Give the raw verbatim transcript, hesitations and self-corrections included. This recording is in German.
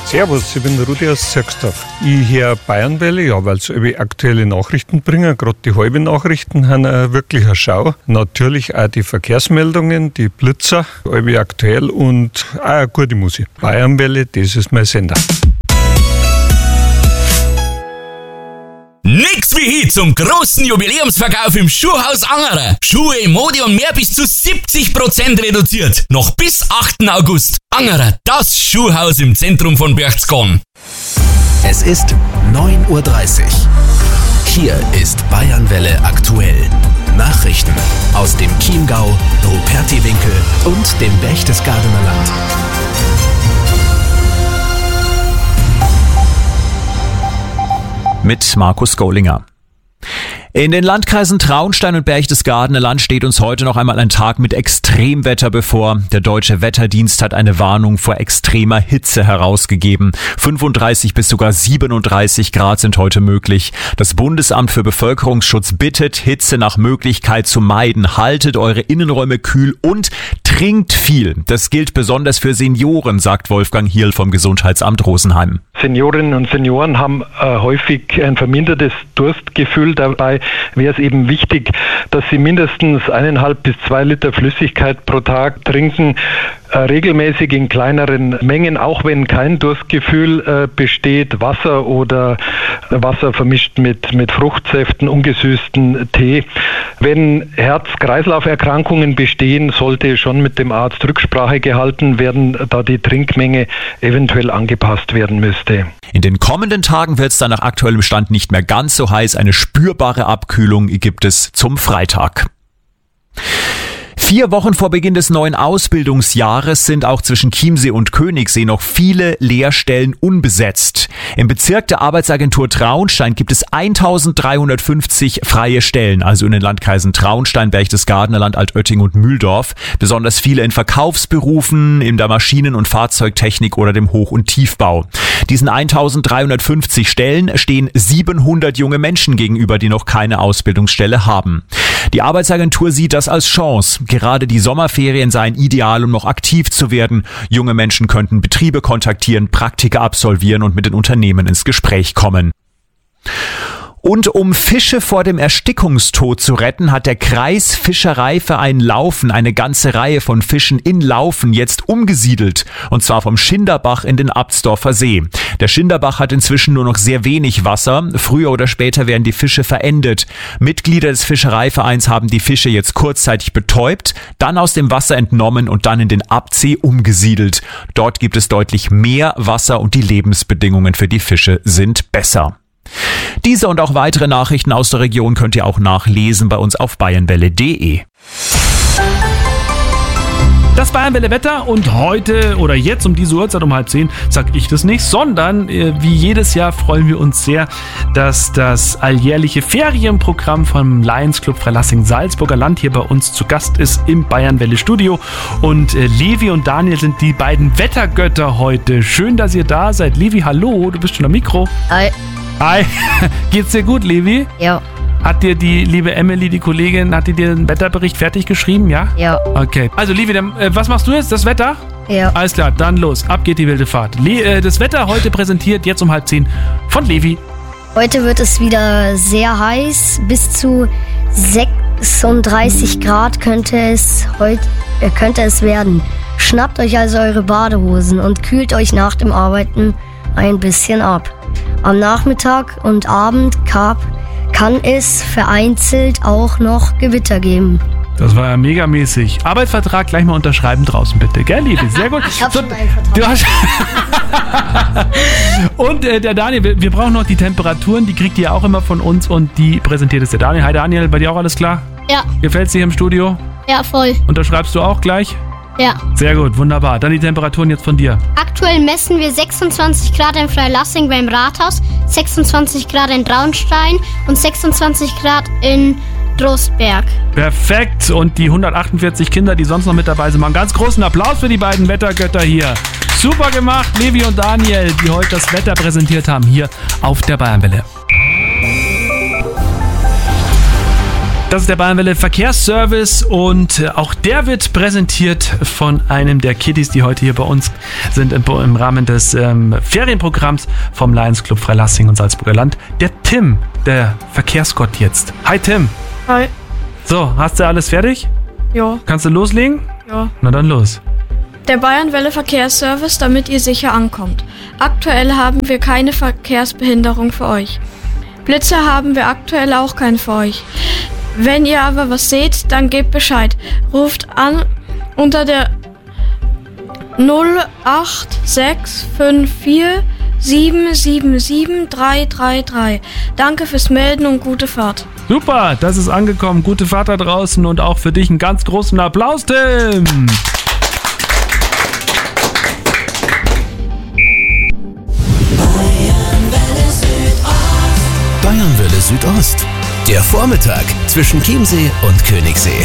Servus, ich bin der Rudi aus Zirksdorf. Ich höre Bayernwelle, ja, weil sie aktuelle Nachrichten bringen. Gerade die halben Nachrichten haben äh, wirklich eine Schau. Natürlich auch die Verkehrsmeldungen, die Blitzer, alle aktuell und auch eine gute Musik. Bayernwelle, das ist mein Sender. Nix wie hier zum großen Jubiläumsverkauf im Schuhhaus Angerer. Schuhe, Mode und mehr bis zu siebzig Prozent reduziert. Noch bis achten August. Angerer, das Schuhhaus im Zentrum von Berchtesgaden. Es ist neun Uhr dreißig. Hier ist Bayernwelle aktuell. Nachrichten aus dem Chiemgau, Rupertiwinkel und dem Berchtesgadener Land. Mit Markus Golinger. In den Landkreisen Traunstein und Berchtesgadener Land steht uns heute noch einmal ein Tag mit Extremwetter bevor. Der Deutsche Wetterdienst hat eine Warnung vor extremer Hitze herausgegeben. fünfunddreißig bis sogar siebenunddreißig Grad sind heute möglich. Das Bundesamt für Bevölkerungsschutz bittet, Hitze nach Möglichkeit zu meiden. Haltet eure Innenräume kühl und trinkt viel. Das gilt besonders für Senioren, sagt Wolfgang Hierl vom Gesundheitsamt Rosenheim. Seniorinnen und Senioren haben äh, häufig ein vermindertes Durstgefühl. Dabei wäre es eben wichtig, dass sie mindestens eineinhalb bis zwei Liter Flüssigkeit pro Tag trinken, äh, regelmäßig in kleineren Mengen, auch wenn kein Durstgefühl äh, besteht, Wasser oder Wasser vermischt mit, mit Fruchtsäften, ungesüßten Tee. Wenn Herz-Kreislauf-Erkrankungen bestehen, sollte schon mit dem Arzt Rücksprache gehalten werden, da die Trinkmenge eventuell angepasst werden müsste. In den kommenden Tagen wird es dann nach aktuellem Stand nicht mehr ganz so heiß. Eine spürbare Abkühlung gibt es zum Freitag. Vier Wochen vor Beginn des neuen Ausbildungsjahres sind auch zwischen Chiemsee und Königssee noch viele Lehrstellen unbesetzt. Im Bezirk der Arbeitsagentur Traunstein gibt es eintausenddreihundertfünfzig freie Stellen, also in den Landkreisen Traunstein, Berchtesgadener Land, Altötting und Mühldorf. Besonders viele in Verkaufsberufen, in der Maschinen- und Fahrzeugtechnik oder dem Hoch- und Tiefbau. Diesen eintausenddreihundertfünfzig Stellen stehen siebenhundert junge Menschen gegenüber, die noch keine Ausbildungsstelle haben. Die Arbeitsagentur sieht das als Chance. Gerade die Sommerferien seien ideal, um noch aktiv zu werden. Junge Menschen könnten Betriebe kontaktieren, Praktika absolvieren und mit den Unternehmen ins Gespräch kommen. Und um Fische vor dem Erstickungstod zu retten, hat der Kreisfischereiverein Laufen eine ganze Reihe von Fischen in Laufen jetzt umgesiedelt. Und zwar vom Schinderbach in den Absdorfer See. Der Schinderbach hat inzwischen nur noch sehr wenig Wasser. Früher oder später werden die Fische verendet. Mitglieder des Fischereivereins haben die Fische jetzt kurzzeitig betäubt, dann aus dem Wasser entnommen und dann in den Absee umgesiedelt. Dort gibt es deutlich mehr Wasser und die Lebensbedingungen für die Fische sind besser. Diese und auch weitere Nachrichten aus der Region könnt ihr auch nachlesen bei uns auf bayernwelle punkt de. Das Bayernwelle Wetter und heute oder jetzt um diese Uhrzeit um halb zehn sag ich das nicht, sondern äh, wie jedes Jahr freuen wir uns sehr, dass das alljährliche Ferienprogramm vom Lions Club Freilassing Salzburger Land hier bei uns zu Gast ist im Bayernwelle Studio und äh, Levi und Daniel sind die beiden Wettergötter heute. Schön, dass ihr da seid. Levi, hallo, du bist schon am Mikro. Hi. Hi. Geht's dir gut, Levi? Ja. Hat dir die liebe Emily, die Kollegin, hat die dir den Wetterbericht fertig geschrieben, ja? Ja. Okay. Also, Levi, dann, äh, was machst du jetzt? Das Wetter? Ja. Alles klar, dann los. Ab geht die wilde Fahrt. Le- äh, das Wetter heute präsentiert jetzt um halb zehn von Levi. Heute wird es wieder sehr heiß. Bis zu sechsunddreißig Grad könnte es, heut, äh, könnte es werden. Schnappt euch also eure Badehosen und kühlt euch nach dem Arbeiten ein bisschen ab. Am Nachmittag und Abend kann, kann es vereinzelt auch noch Gewitter geben. Das war ja megamäßig. Arbeitsvertrag gleich mal unterschreiben draußen, bitte. Gell, Levi? Sehr gut. Ich hab so, schon einen Vertrag. Du hast und äh, der Daniel, wir, wir brauchen noch die Temperaturen, die kriegt ihr auch immer von uns und die präsentiert es der Daniel. Hi Daniel, bei dir auch alles klar? Ja. Gefällt's dir im Studio? Ja, voll. Unterschreibst du auch gleich? Ja. Sehr gut, wunderbar. Dann die Temperaturen jetzt von dir. Aktuell messen wir sechsundzwanzig Grad in Freilassing beim Rathaus, sechsundzwanzig Grad in Traunstein und sechsundzwanzig Grad in Trostberg. Perfekt. Und die hundertachtundvierzig Kinder, die sonst noch mit dabei sind, machen ganz großen Applaus für die beiden Wettergötter hier. Super gemacht, Levi und Daniel, die heute das Wetter präsentiert haben, hier auf der Bayernwelle. Das ist der Bayernwelle Verkehrsservice und auch der wird präsentiert von einem der Kiddies, die heute hier bei uns sind im Rahmen des ähm, Ferienprogramms vom Lions Club Freilassing und Salzburger Land. Der Tim, der Verkehrsgott jetzt. Hi Tim. Hi. So, hast du alles fertig? Ja. Kannst du loslegen? Ja. Na dann los. Der Bayernwelle Verkehrsservice, damit ihr sicher ankommt. Aktuell haben wir keine Verkehrsbehinderung für euch. Blitze haben wir aktuell auch keine für euch. Wenn ihr aber was seht, dann gebt Bescheid. Ruft an unter der null acht sechs fünf vier sieben sieben sieben drei drei drei. Danke fürs Melden und gute Fahrt. Super, das ist angekommen. Gute Fahrt da draußen und auch für dich einen ganz großen Applaus, Tim. Bayernwelle Südost. Der Vormittag zwischen Chiemsee und Königssee.